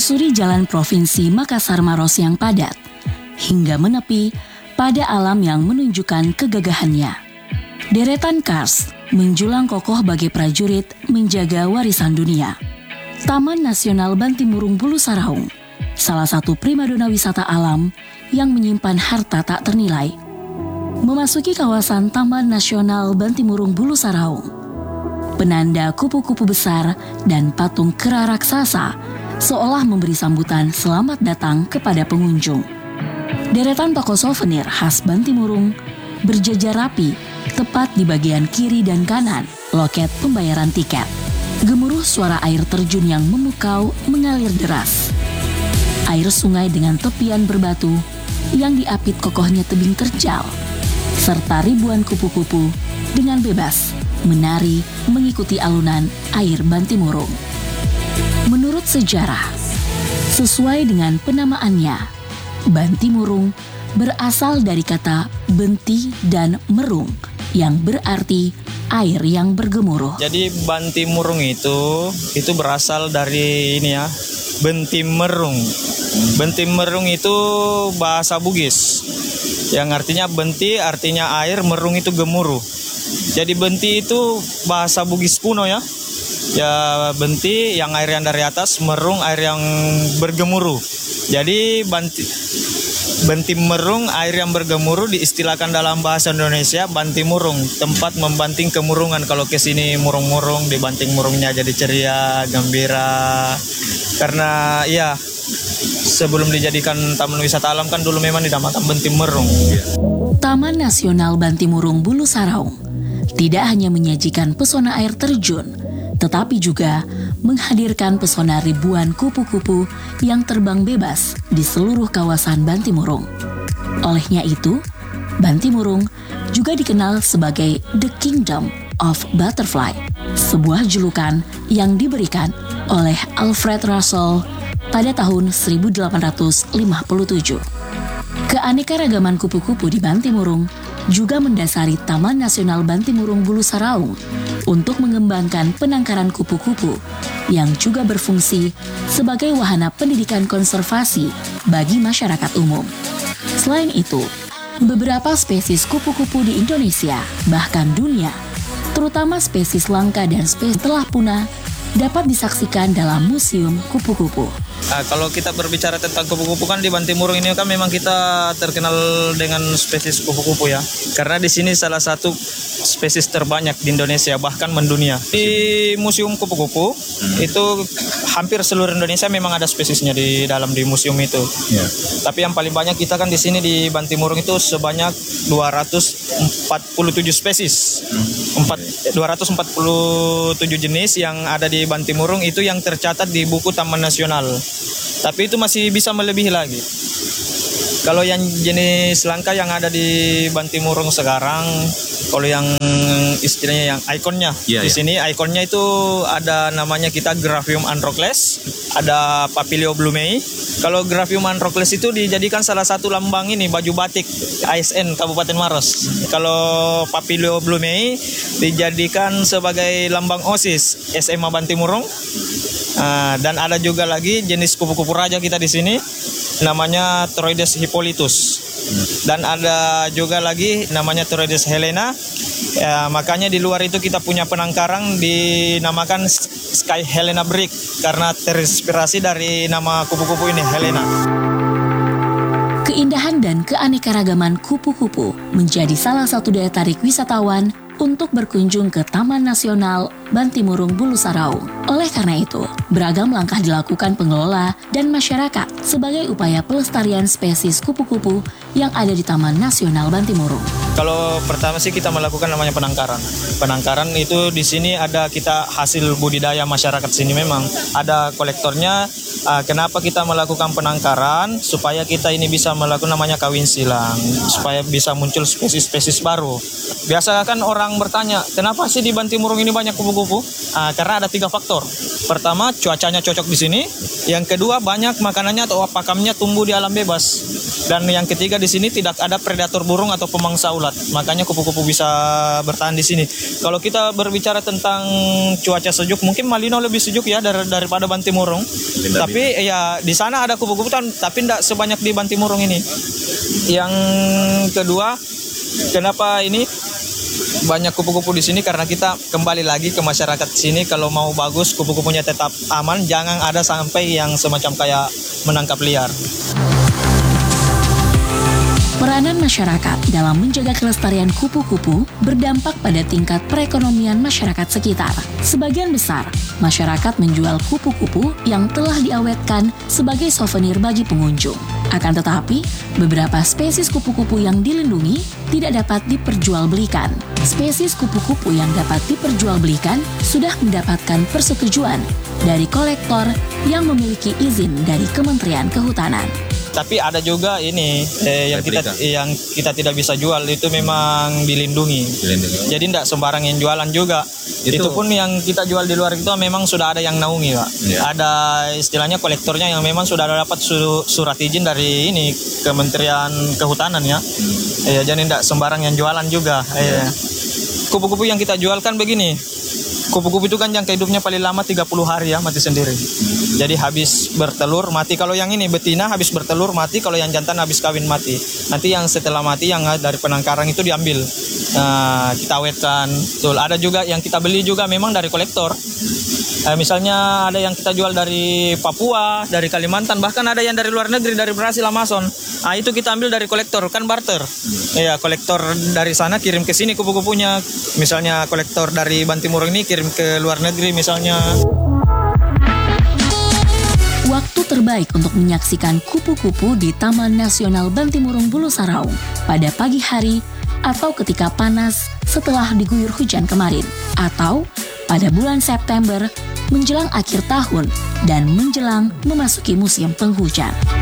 menyusuri jalan provinsi Makassar Maros yang padat, hingga menepi pada alam yang menunjukkan kegagahannya. Deretan kars menjulang kokoh bagai prajurit menjaga warisan dunia. Taman Nasional Bantimurung Bulu Saraung, salah satu primadona wisata alam yang menyimpan harta tak ternilai. Memasuki kawasan Taman Nasional Bantimurung Bulu Saraung, penanda kupu-kupu besar dan patung kera raksasa seolah memberi sambutan selamat datang kepada pengunjung. Deretan toko souvenir khas Bantimurung berjajar rapi tepat di bagian kiri dan kanan loket pembayaran tiket. Gemuruh suara air terjun yang memukau mengalir deras. Air sungai dengan tepian berbatu yang diapit kokohnya tebing terjal, serta ribuan kupu-kupu dengan bebas menari mengikuti alunan air Bantimurung. Menurut sejarah, sesuai dengan penamaannya, Bantimurung berasal dari kata benti dan merung yang berarti air yang bergemuruh. Jadi Bantimurung itu berasal dari ini ya, Bentimerung. Bentimerung itu bahasa Bugis yang artinya benti, artinya air, merung itu gemuruh. Jadi benti itu bahasa Bugis kuno ya. Ya benti yang air yang dari atas, merung air yang bergemuruh. Jadi Bantimurung air yang bergemuruh diistilahkan dalam bahasa Indonesia Bantimurung, tempat membanting kemurungan. Kalau ke sini murung-murung, dibanting murungnya jadi ceria, gembira. Karena ya sebelum dijadikan taman wisata alam kan dulu memang dinamakan Bantimurung. Taman Nasional Bantimurung Bulu Saraung tidak hanya menyajikan pesona air terjun, tetapi juga menghadirkan pesona ribuan kupu-kupu yang terbang bebas di seluruh kawasan Bantimurung. Olehnya itu, Bantimurung juga dikenal sebagai The Kingdom of Butterfly, sebuah julukan yang diberikan oleh Alfred Russel pada tahun 1857. Keanekaragaman kupu-kupu di Bantimurung juga mendasari Taman Nasional Bantimurung Bulu Saraung untuk mengembangkan penangkaran kupu-kupu yang juga berfungsi sebagai wahana pendidikan konservasi bagi masyarakat umum. Selain itu, beberapa spesies kupu-kupu di Indonesia, bahkan dunia, terutama spesies langka dan spesies telah punah, dapat disaksikan dalam Museum Kupu-Kupu. Kalau kita berbicara tentang kupu-kupu kan di Bantimurung ini kan memang kita terkenal dengan spesies kupu-kupu ya. Karena di sini salah satu spesies terbanyak di Indonesia bahkan mendunia. Di Museum Kupu-Kupu itu hampir seluruh Indonesia memang ada spesiesnya di museum itu. Yeah. Tapi yang paling banyak kita kan di sini di Bantimurung itu sebanyak 247 spesies. 247 jenis yang ada di Bantimurung itu yang tercatat di buku Taman Nasional. Tapi itu masih bisa melebihi lagi. Kalau yang jenis langka yang ada di Bantimurung sekarang, kalau yang istilahnya yang ikonnya di sini ikonnya itu ada namanya kita Graphium androcles, ada Papilio blumei. Kalau Graphium androcles itu dijadikan salah satu lambang ini baju batik ASN Kabupaten Maros. Kalau Papilio blumei dijadikan sebagai lambang OSIS SMA Bantimurung. Dan ada juga lagi jenis kupu-kupu raja kita di sini namanya Toroides hippolytus. Dan ada juga lagi namanya Toroides helena. Ya, makanya di luar itu kita punya penangkaran dinamakan Sky Helena Brick karena terinspirasi dari nama kupu-kupu ini Helena. Keindahan dan keanekaragaman kupu-kupu menjadi salah satu daya tarik wisatawan untuk berkunjung ke Taman Nasional Bantimurung Bulu Saraung. Oleh karena itu, beragam langkah dilakukan pengelola dan masyarakat sebagai upaya pelestarian spesies kupu-kupu yang ada di Taman Nasional Bantimurung. Kalau pertama sih kita melakukan namanya penangkaran. Penangkaran itu di sini ada kita hasil budidaya masyarakat sini memang ada kolektornya. Kenapa kita melakukan penangkaran? Supaya kita ini bisa melakukan namanya kawin silang, supaya bisa muncul spesies-spesies baru. Biasa kan orang bertanya, kenapa sih di Bantimurung ini banyak kupu-kupu? Karena ada 3 faktor. faktor. Pertama, cuacanya cocok di sini. Yang kedua, banyak makanannya atau pakamnya tumbuh di alam bebas. Dan yang ketiga, di sini tidak ada predator burung atau pemangsa ulat. Makanya kupu-kupu bisa bertahan di sini. Kalau kita berbicara tentang cuaca sejuk, mungkin Malino lebih sejuk ya daripada Bantimurung. Tapi ya di sana ada kupu-kupu tapi tidak sebanyak di Bantimurung ini. Yang kedua, kenapa ini banyak kupu-kupu di sini? Karena kita kembali lagi ke masyarakat sini, kalau mau bagus kupu-kupunya tetap aman, jangan ada sampai yang semacam kayak menangkap liar. Peranan masyarakat dalam menjaga kelestarian kupu-kupu berdampak pada tingkat perekonomian masyarakat sekitar. Sebagian besar, masyarakat menjual kupu-kupu yang telah diawetkan sebagai souvenir bagi pengunjung. Akan tetapi, beberapa spesies kupu-kupu yang dilindungi tidak dapat diperjualbelikan. Spesies kupu-kupu yang dapat diperjualbelikan sudah mendapatkan persetujuan dari kolektor yang memiliki izin dari Kementerian Kehutanan. Tapi ada juga ini yang kita tidak bisa jual, itu memang dilindungi. Jadi tidak sembarang yang jualan juga. Itu pun yang kita jual di luar itu memang sudah ada yang naungi, Pak. Ya. Ada istilahnya kolektornya yang memang sudah dapat surat izin dari ini Kementerian Kehutanan ya. Jadi tidak sembarang yang jualan juga. Kupu-kupu yang kita jual kan begini. Kupu-kupu itu kan jangka hidupnya paling lama 30 hari ya, mati sendiri. Jadi habis bertelur mati. Kalau yang ini betina habis bertelur mati, kalau yang jantan habis kawin mati. Nanti yang setelah mati yang dari penangkaran itu diambil. Kita awetkan. Betul. Ada juga yang kita beli juga memang dari kolektor. Misalnya ada yang kita jual dari Papua, dari Kalimantan, bahkan ada yang dari luar negeri, dari Brasil, Amazon. Itu kita ambil dari kolektor, kan barter. Kolektor dari sana kirim ke sini kupu-kupunya. Misalnya kolektor dari Bantimurung ini kirim ke luar negeri misalnya. Waktu terbaik untuk menyaksikan kupu-kupu di Taman Nasional Bantimurung Bulu Saraung pada pagi hari atau ketika panas setelah diguyur hujan kemarin, atau pada bulan September menjelang akhir tahun dan menjelang memasuki musim penghujan.